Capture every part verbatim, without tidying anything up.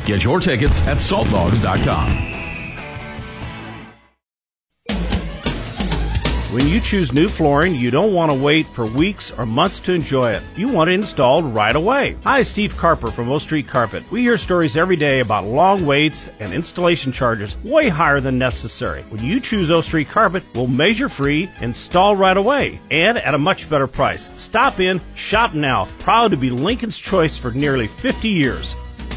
Get your tickets at salt dogs dot com. When you choose new flooring, you don't want to wait for weeks or months to enjoy it. You want it installed right away. Hi, Steve Carper from O Street Carpet. We hear stories every day about long waits and installation charges way higher than necessary. When you choose O Street Carpet, we'll measure free, install right away, and at a much better price. Stop in, shop now. Proud to be Lincoln's choice for nearly fifty years.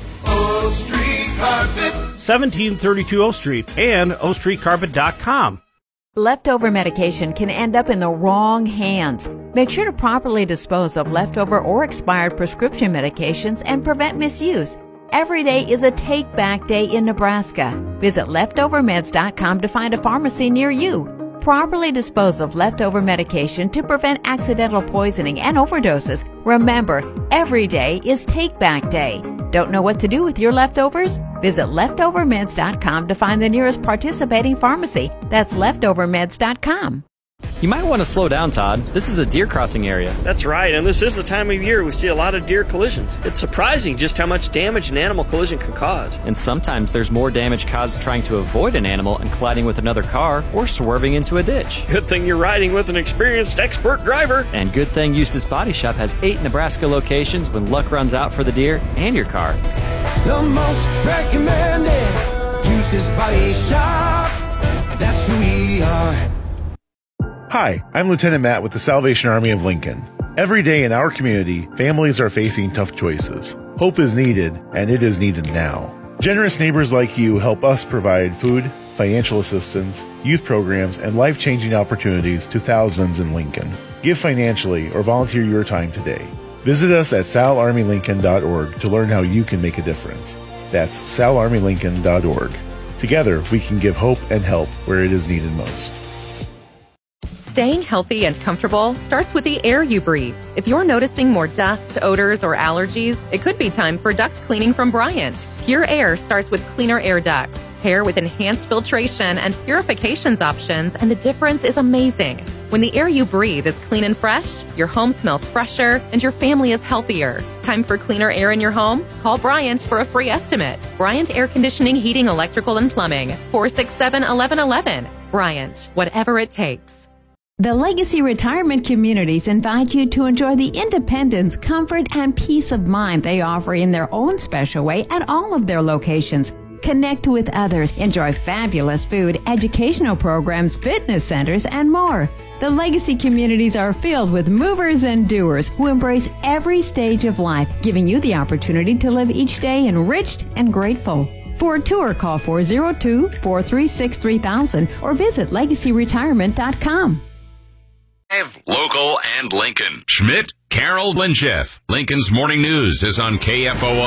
O Street Carpet. seventeen thirty-two O Street and o street carpet dot com. Leftover medication can end up in the wrong hands. Make sure to properly dispose of leftover or expired prescription medications and prevent misuse. Every day is a take-back day in Nebraska. Visit leftover meds dot com to find a pharmacy near you. Properly dispose of leftover medication to prevent accidental poisoning and overdoses. Remember, every day is take-back day. Don't know what to do with your leftovers? Visit leftover meds dot com to find the nearest participating pharmacy. That's leftover meds dot com. You might want to slow down, Todd. This is a deer crossing area. That's right, and this is the time of year we see a lot of deer collisions. It's surprising just how much damage an animal collision can cause. And sometimes there's more damage caused trying to avoid an animal and colliding with another car or swerving into a ditch. Good thing you're riding with an experienced expert driver. And good thing Eustis Body Shop has eight Nebraska locations when luck runs out for the deer and your car. The most recommended Eustis Body Shop. That's who we are. Hi, I'm Lieutenant Matt with the Salvation Army of Lincoln. Every day in our community, families are facing tough choices. Hope is needed, and it is needed now. Generous neighbors like you help us provide food, financial assistance, youth programs, and life-changing opportunities to thousands in Lincoln. Give financially or volunteer your time today. Visit us at sal army lincoln dot org to learn how you can make a difference. That's sal army lincoln dot org. Together, we can give hope and help where it is needed most. Staying healthy and comfortable starts with the air you breathe. If you're noticing more dust, odors, or allergies, it could be time for duct cleaning from Bryant. Pure Air starts with cleaner air ducts. Pair with enhanced filtration and purifications options, and the difference is amazing. When the air you breathe is clean and fresh, your home smells fresher, and your family is healthier. Time for cleaner air in your home? Call Bryant for a free estimate. Bryant Air Conditioning, Heating, Electrical, and Plumbing. four six seven, one one one one. Bryant, whatever it takes. The Legacy Retirement Communities invite you to enjoy the independence, comfort, and peace of mind they offer in their own special way at all of their locations. Connect with others, enjoy fabulous food, educational programs, fitness centers, and more. The Legacy Communities are filled with movers and doers who embrace every stage of life, giving you the opportunity to live each day enriched and grateful. For a tour, call four oh two, four three six, three thousand or visit legacy retirement dot com. Local and Lincoln. Schmidt, Carol, Linchef. Lincoln's Morning News is on K F O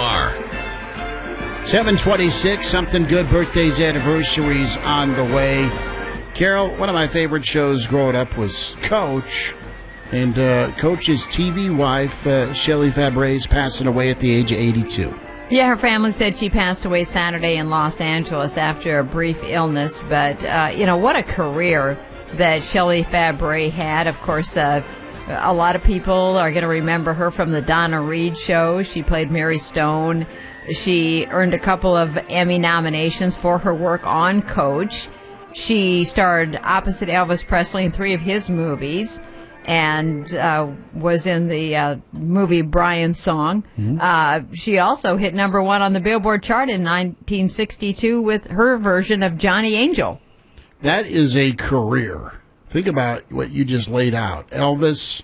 R. seven twenty-six, something good. Birthdays, anniversaries on the way. Carol, one of my favorite shows growing up was Coach. And uh, Coach's T V wife, uh, Shelley Fabre, is passing away at the age of eighty-two. Yeah, her family said she passed away Saturday in Los Angeles after a brief illness. But, uh, you know, what a career that Shelley Fabre had. Of course, uh, a lot of people are going to remember her from the Donna Reed show. She played Mary Stone. She earned a couple of Emmy nominations for her work on Coach. She starred opposite Elvis Presley in three of his movies and uh, was in the uh, movie Brian's Song. Mm-hmm. Uh, she also hit number one on the Billboard chart in nineteen sixty-two with her version of Johnny Angel. That is a career. Think about what you just laid out. Elvis,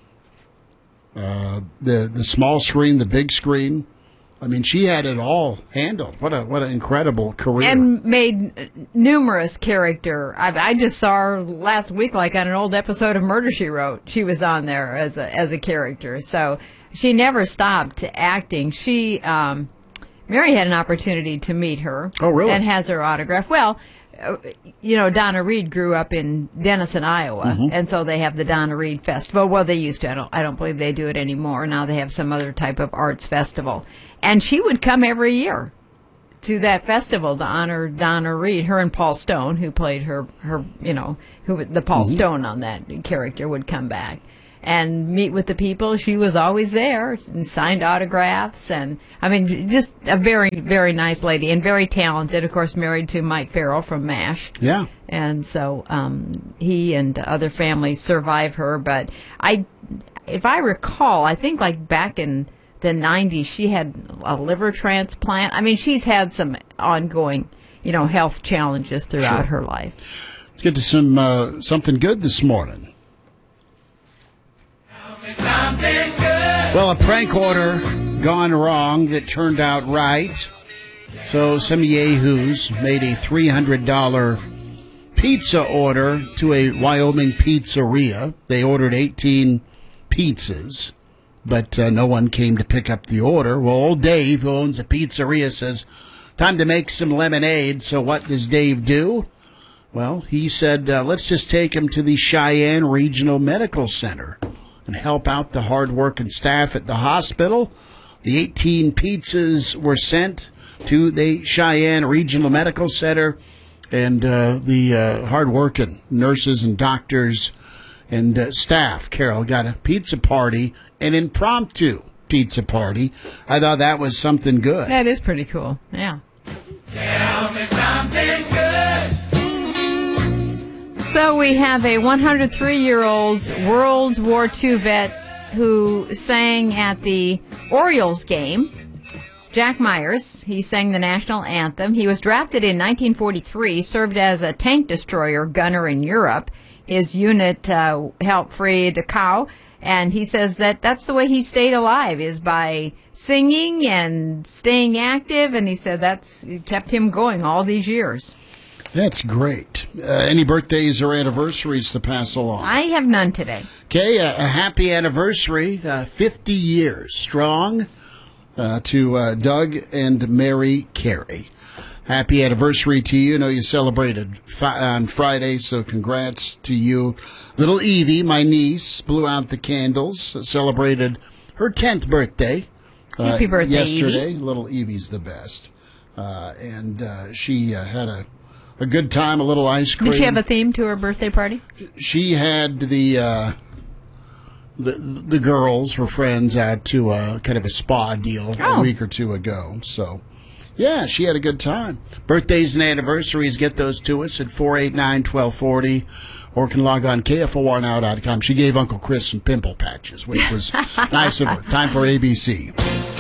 uh, the the small screen, the big screen. I mean, she had it all handled. What a what an incredible career. And made numerous character. I, I just saw her last week, like on an old episode of Murder, She Wrote. She was on there as a as a character. So she never stopped acting. She, um, Mary had an opportunity to meet her. Oh, really? And has her autograph. Well, you know, Donna Reed grew up in Denison, Iowa, mm-hmm. and so they have the Donna Reed Festival. Well, they used to. I don't, I don't believe they do it anymore. Now they have some other type of arts festival. And she would come every year to that festival to honor Donna Reed. Her and Paul Stone, who played her, her you know, who the Paul mm-hmm. Stone on that character, would come back. and meet with the people. She was always there and signed autographs. And, I mean, just a very, very nice lady and very talented, of course, married to Mike Farrell from MASH. Yeah. And so um, he and other families survive her. But I, if I recall, I think like back in the nineties, she had a liver transplant. I mean, she's had some ongoing, you know, health challenges throughout Sure. her life. Let's get to some uh, something good this morning. Something good. Well, a prank order gone wrong that turned out right. So some yahoos made a three hundred dollars pizza order to a Wyoming pizzeria. They ordered eighteen pizzas, but uh, no one came to pick up the order. Well, old Dave, who owns a pizzeria, says, time to make some lemonade. So what does Dave do? Well, he said, uh, let's just take him to the Cheyenne Regional Medical Center and help out the hard-working staff at the hospital. The eighteen pizzas were sent to the Cheyenne Regional Medical Center, and uh, the uh, hard-working nurses and doctors and uh, staff, Carol, got a pizza party, an impromptu pizza party. I thought that was something good. That is pretty cool. Yeah. Tell me something good. So we have a one hundred three-year-old World War Two vet who sang at the Orioles game. Jack Myers, he sang the national anthem. He was drafted in nineteen forty-three, served as a tank destroyer gunner in Europe. His unit uh, helped free Dachau, and he says that that's the way he stayed alive, is by singing and staying active, and he said that's it kept him going all these years. That's great. Uh, any birthdays or anniversaries to pass along? I have none today. Okay, a, a happy anniversary, uh, fifty years strong, uh, to uh, Doug and Mary Carey. Happy anniversary to you. I know you celebrated fi- on Friday, so congrats to you. Little Evie, my niece, blew out the candles, celebrated her tenth birthday. Uh, Happy birthday, yesterday. Evie. Little Evie's the best. Uh, and uh, she uh, had a, a good time, a little ice cream. Did she have a theme to her birthday party? She had the uh, the the girls, her friends, out to a kind of a spa deal Oh. a week or two ago. So, yeah, she had a good time. Birthdays and anniversaries, get those to us at four eight nine, one two four zero, or can log on K F O R now dot com. She gave Uncle Chris some pimple patches, which was nice of her. Time for A B C.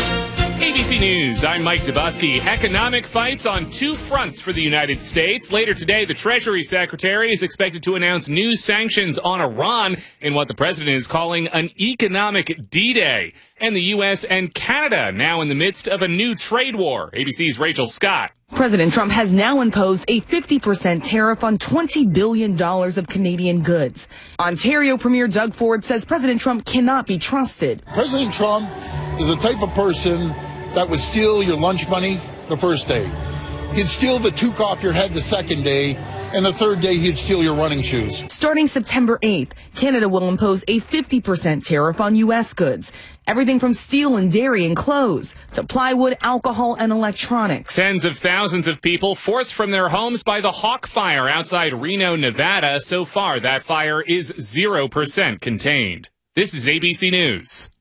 A B C News, I'm Mike Dubusky. Economic fights on two fronts for the United States. Later today, the Treasury Secretary is expected to announce new sanctions on Iran in what the president is calling an economic D-Day. And the U S and Canada now in the midst of a new trade war. A B C's Rachel Scott. President Trump has now imposed a fifty percent tariff on twenty billion dollars of Canadian goods. Ontario Premier Doug Ford says President Trump cannot be trusted. President Trump is the type of person that would steal your lunch money the first day. He'd steal the toque off your head the second day, and the third day he'd steal your running shoes. Starting September eighth, Canada will impose a fifty percent tariff on U S goods. Everything from steel and dairy and clothes to plywood, alcohol, and electronics. Tens of thousands of people forced from their homes by the Hawk Fire outside Reno, Nevada. So far, that fire is zero percent contained. This is A B C News.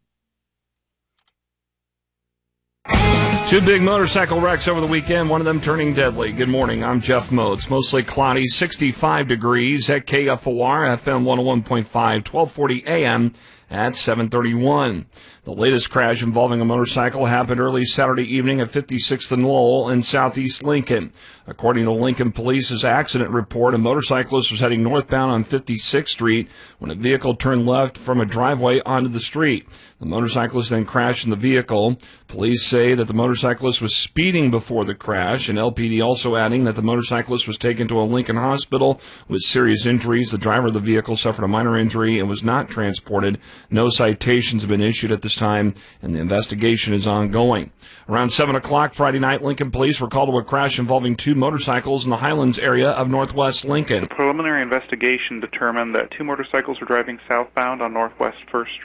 Two big motorcycle wrecks over the weekend, one of them turning deadly. Good morning, I'm Jeff Modes. Mostly cloudy, sixty-five degrees at K F O R, F M one oh one point five, twelve forty A M at seven thirty-one. The latest crash involving a motorcycle happened early Saturday evening at fifty-sixth and Lowell in southeast Lincoln. According to Lincoln Police's accident report, a motorcyclist was heading northbound on fifty-sixth Street when a vehicle turned left from a driveway onto the street. The motorcyclist then crashed in the vehicle. Police say that the motorcyclist was speeding before the crash, and L P D also adding that the motorcyclist was taken to a Lincoln hospital with serious injuries. The driver of the vehicle suffered a minor injury and was not transported. No citations have been issued at this time, and the investigation is ongoing. Around seven o'clock Friday night, Lincoln Police were called to a crash involving two motorcycles in the Highlands area of northwest Lincoln. The preliminary investigation determined that two motorcycles were driving southbound on Northwest First Street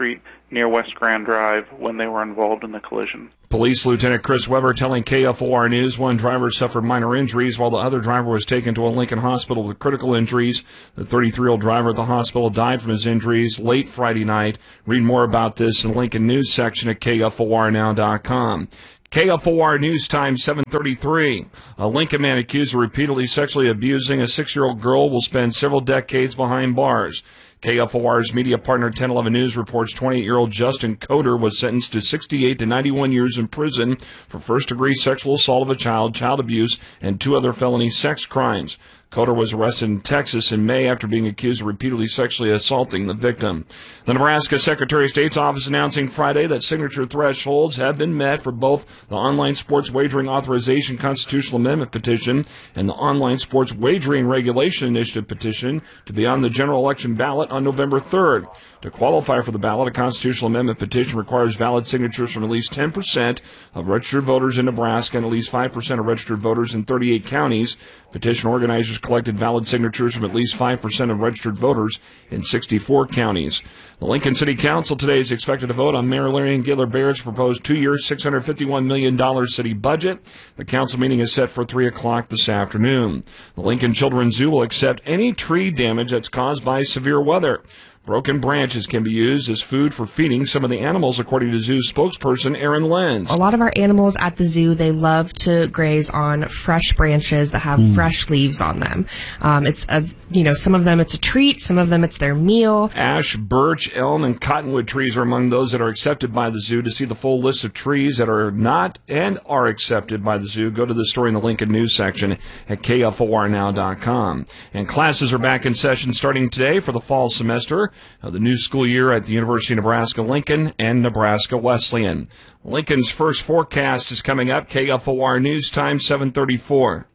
near West Grand Drive when they were involved in the collision. Police Lieutenant Chris Weber telling K F O R News one driver suffered minor injuries while the other driver was taken to a Lincoln hospital with critical injuries. The thirty-three-year-old driver at the hospital died from his injuries late Friday night. Read more about this in the Lincoln News section at K F O R now dot com. K F O R News Time, seven thirty-three. A Lincoln man accused of repeatedly sexually abusing a six-year-old girl will spend several decades behind bars. K F O R's media partner ten eleven News reports twenty-eight-year-old Justin Coder was sentenced to sixty-eight to ninety-one years in prison for first-degree sexual assault of a child, child abuse, and two other felony sex crimes. Coder was arrested in Texas in May after being accused of repeatedly sexually assaulting the victim. The Nebraska Secretary of State's office announcing Friday that signature thresholds have been met for both the Online Sports Wagering Authorization Constitutional Amendment petition and the Online Sports Wagering Regulation Initiative petition to be on the general election ballot on November third. To qualify for the ballot, a constitutional amendment petition requires valid signatures from at least ten percent of registered voters in Nebraska and at least five percent of registered voters in thirty-eight counties. Petition organizers collected valid signatures from at least five percent of registered voters in sixty-four counties. The Lincoln City Council today is expected to vote on Mayor Larry Gaylor Baird's proposed two-year, six hundred fifty-one million dollars city budget. The council meeting is set for three o'clock this afternoon. The Lincoln Children's Zoo will accept any tree damage that's caused by severe weather. Broken branches can be used as food for feeding some of the animals, according to zoo spokesperson Erin Lenz. A lot of our animals at the zoo, they love to graze on fresh branches that have mm. fresh leaves on them. Um, it's a, you know, some of them it's a treat, some of them it's their meal. Ash, birch, elm, and cottonwood trees are among those that are accepted by the zoo. To see the full list of trees that are not and are accepted by the zoo, go to the story in the Lincoln News section at K F O R now dot com. And classes are back in session starting today for the fall semester of the new school year at the University of Nebraska-Lincoln and Nebraska Wesleyan. Lincoln's first forecast is coming up. K F O R News Time, seven thirty-four.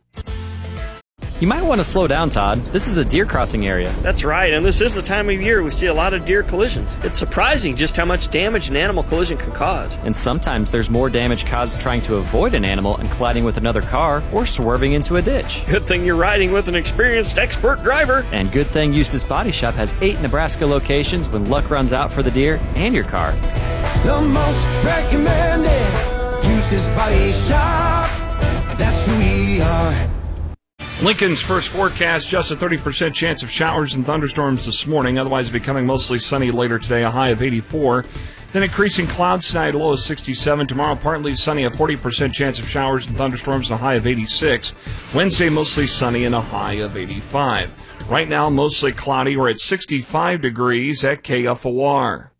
You might want to slow down, Todd. This is a deer crossing area. That's right, and this is the time of year we see a lot of deer collisions. It's surprising just how much damage an animal collision can cause. And sometimes there's more damage caused trying to avoid an animal and colliding with another car or swerving into a ditch. Good thing you're riding with an experienced expert driver. And good thing Eustis Body Shop has eight Nebraska locations when luck runs out for the deer and your car. The most recommended Eustis Body Shop. That's who we are. Lincoln's first forecast, just a thirty percent chance of showers and thunderstorms this morning, otherwise becoming mostly sunny later today, a high of eighty-four. Then increasing clouds tonight, a low of sixty-seven. Tomorrow, partly sunny, a forty percent chance of showers and thunderstorms, and a high of eighty-six. Wednesday, mostly sunny, and a high of eighty-five. Right now, mostly cloudy. We're at sixty-five degrees at K F O R.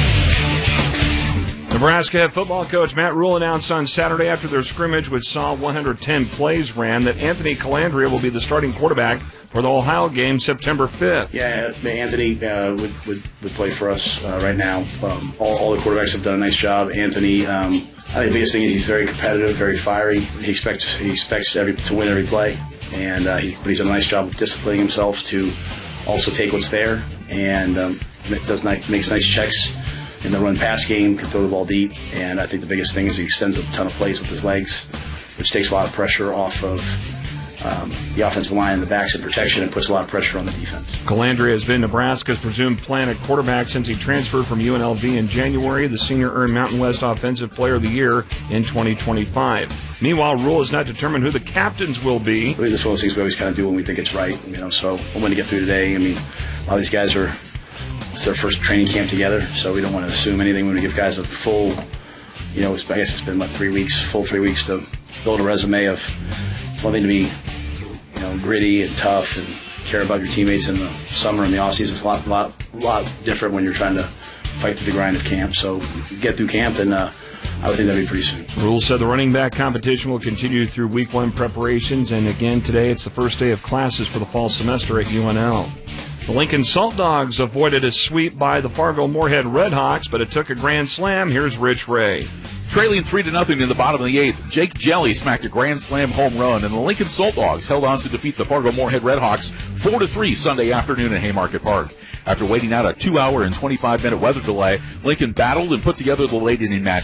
Nebraska head football coach Matt Rule announced on Saturday after their scrimmage, which saw one hundred ten plays ran, that Anthony Calandria will be the starting quarterback for the Ohio game September fifth. Yeah, Anthony uh, would, would would play for us uh, right now. Um, all, all the quarterbacks have done a nice job. Anthony, um, I think the biggest thing is he's very competitive, very fiery. He expects he expects every, to win every play, and uh, he, but he's done a nice job of disciplining himself to also take what's there, and um, does nice, makes nice checks in the run-pass game, can throw the ball deep, and I think the biggest thing is he extends a ton of plays with his legs, which takes a lot of pressure off of um, the offensive line and the backs in protection and puts a lot of pressure on the defense. Calandria has been Nebraska's presumed plan at quarterback since he transferred from U N L V in January. The senior earned Mountain West Offensive Player of the Year in twenty twenty-five. Meanwhile, Rule has not determined who the captains will be. I think this is one of those things we always kind of do when we think it's right, you know, so we're going to get through today. I mean, a lot of these guys are it's their first training camp together, so we don't want to assume anything. We want to give guys a full, you know, I guess it's been about three weeks, full three weeks to build a resume of one thing to be, you know, gritty and tough and care about your teammates in the summer and the off season. It's a lot, lot, lot different when you're trying to fight through the grind of camp. So get through camp, and uh, I would think that'd be pretty soon. Rule said the running back competition will continue through week one preparations, and again today it's the first day of classes for the fall semester at U N L. The Lincoln Salt Dogs avoided a sweep by the Fargo-Moorhead Redhawks, but it took a grand slam. Here's Rich Ray. Trailing three to nothing in the bottom of the eighth, Jake Jelly smacked a grand slam home run, and the Lincoln Salt Dogs held on to defeat the Fargo-Moorhead Redhawks four to three Sunday afternoon at Haymarket Park. After waiting out a two hour and twenty-five minute weather delay, Lincoln battled and put together the late inning magic.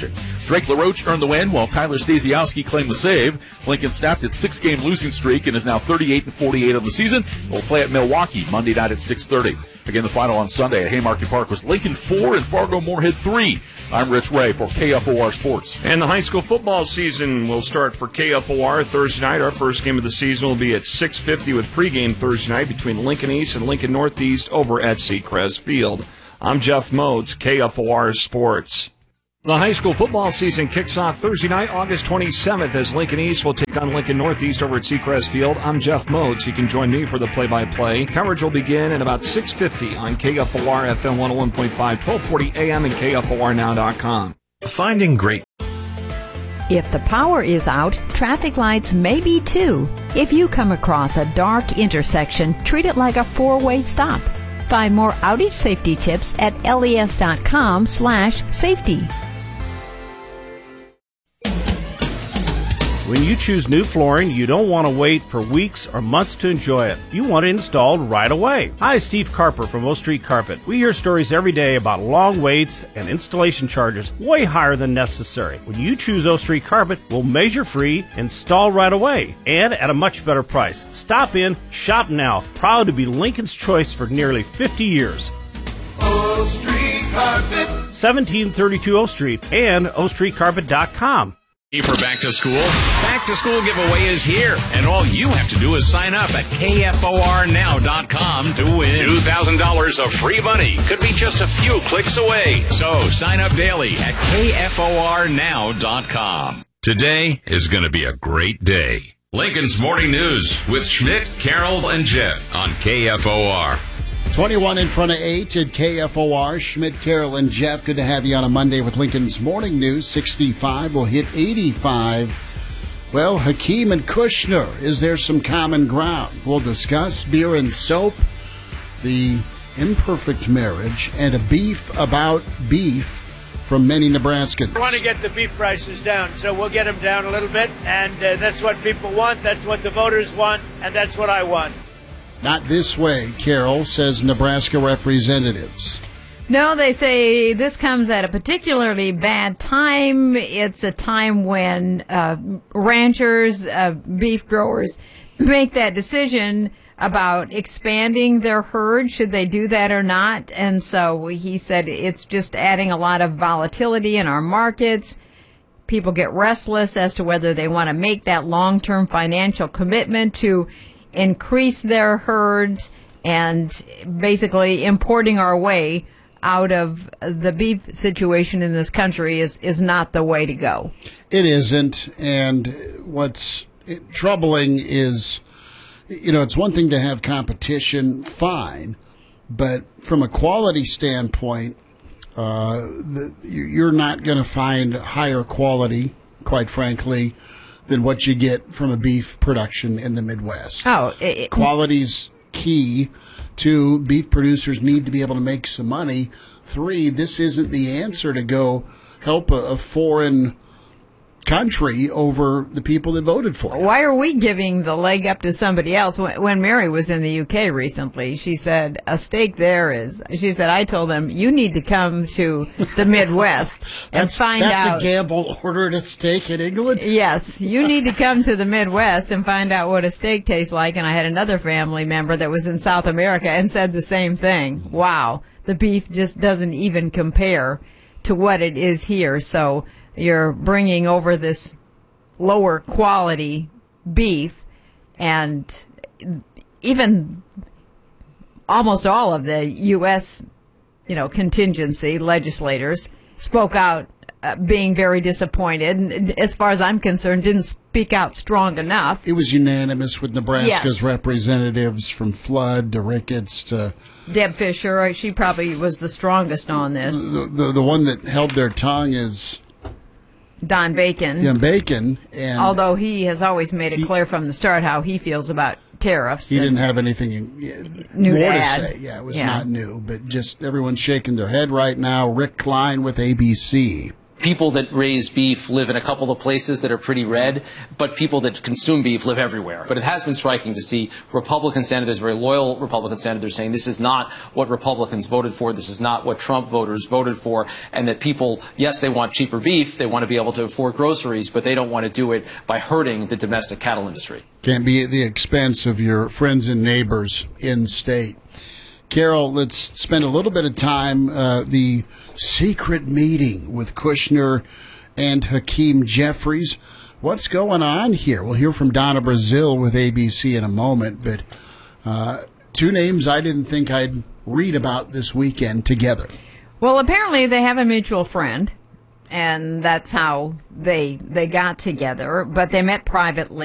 Drake LaRoche earned the win while Tyler Stasiowski claimed the save. Lincoln snapped its six-game losing streak and is now thirty-eight and forty-eight on the season. They'll play at Milwaukee Monday night at six thirty. Again, the final on Sunday at Haymarket Park was Lincoln four and Fargo-Moorhead three. I'm Rich Ray for K F O R Sports. And the high school football season will start for K F O R Thursday night. Our first game of the season will be at six fifty with pregame Thursday night between Lincoln East and Lincoln Northeast over at Seacrest Field. I'm Jeff Modes, K F O R Sports. The high school football season kicks off Thursday night, August twenty-seventh, as Lincoln East will take on Lincoln Northeast over at Seacrest Field. I'm Jeff Modes. You can join me for the play-by-play. Coverage will begin at about six fifty on K F O R F M one oh one point five, twelve forty A M and K F O R now dot com. Finding great. If the power is out, traffic lights may be too. If you come across a dark intersection, treat it like a four-way stop. Find more outage safety tips at les dot com slash safety. When you choose new flooring, you don't want to wait for weeks or months to enjoy it. You want it installed right away. Hi, Steve Carper from O Street Carpet. We hear stories every day about long waits and installation charges way higher than necessary. When you choose O Street Carpet, we'll measure free, install right away, and at a much better price. Stop in, shop now. Proud to be Lincoln's choice for nearly fifty years. O Street Carpet. seventeen thirty-two O Street and o street carpet dot com. For back to school? Back to school giveaway is here, and all you have to do is sign up at K F O R now dot com to win two thousand dollars of free money. Could be just a few clicks away. So sign up daily at K F O R now dot com. Today is going to be a great day. Lincoln's Morning News with Schmidt, Carroll, and Jeff on K F O R. twenty-one in front of eight at K F O R. Schmidt, Carroll, and Jeff. Good to have you on a Monday with Lincoln's Morning News. sixty-five will hit eighty-five. Well, Hakeem and Kushner, is there some common ground? We'll discuss beer and soap, the imperfect marriage, and a beef about beef from many Nebraskans. We want to get the beef prices down, so we'll get them down a little bit, and uh, that's what people want, that's what the voters want, and that's what I want. Not this way, Carol, says Nebraska representatives. No, they say this comes at a particularly bad time. It's a time when uh, ranchers, uh, beef growers make that decision about expanding their herd, should they do that or not. And so he said it's just adding a lot of volatility in our markets. People get restless as to whether they want to make that long-term financial commitment to increase their herd, and basically importing our way out of the beef situation in this country is, is not the way to go. It isn't. And what's troubling is, you know, it's one thing to have competition, fine, but from a quality standpoint, uh, the, you're not going to find higher quality, quite frankly, than what you get from a beef production in the Midwest. Oh, it, quality's key. Two, beef producers need to be able to make some money. Three, this isn't the answer to go help a, a foreign country over the people that voted for it. Why are we giving the leg up to somebody else? When, when Mary was in the U K recently, she said, a steak there is, she said, I told them, you need to come to the Midwest and that's, find that's out. That's a gamble, ordered a steak in England? Yes, you need to come to the Midwest and find out what a steak tastes like. And I had another family member that was in South America and said the same thing. Wow, the beef just doesn't even compare to what it is here. So you're bringing over this lower quality beef, and even almost all of the U S, you know, contingency legislators spoke out, uh, being very disappointed. And as far as I'm concerned, didn't speak out strong enough. It was unanimous with Nebraska's Yes. representatives, from Flood to Ricketts to Deb Fisher. She probably was the strongest on this. the, the, the one that held their tongue is Don Bacon. Yeah, Bacon. And although he has always made it clear from the start how he feels about tariffs. he and didn't have anything new more to to add. say. Yeah, it was Yeah. not new, but just everyone's shaking their head right now. Rick Klein with A B C. people that raise beef live in a couple of places that are pretty red, but people that consume beef live everywhere. But it has been striking to see Republican senators, very loyal Republican senators, saying this is not what Republicans voted for, this is not what Trump voters voted for, and that people, yes, they want cheaper beef, they want to be able to afford groceries, but they don't want to do it by hurting the domestic cattle industry. Can't be at the expense of your friends and neighbors in state. Carol, let's spend a little bit of time, uh, the secret meeting with Kushner and Hakeem Jeffries. What's going on here? We'll hear from Donna Brazil with A B C in a moment, but uh, two names I didn't think I'd read about this weekend together. Well, apparently they have a mutual friend, and that's how they they got together, but they met privately.